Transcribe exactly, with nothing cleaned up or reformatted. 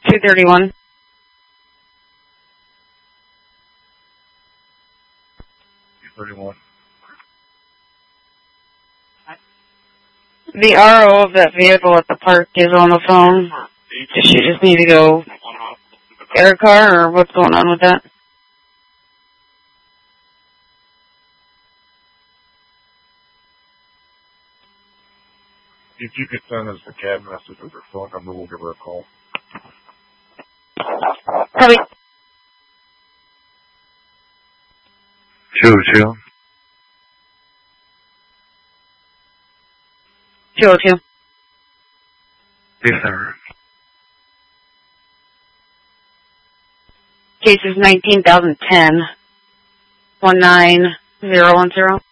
two thirty-one. two thirty-one. The R O of that vehicle at the park is on the phone. Does she just need to go get her car, or what's going on with that? If you could send us the cab message with her phone number, we'll give her a call. Copy. two oh two. two oh two. Yes, sir. Case is nineteen thousand ten. one nine zero one zero.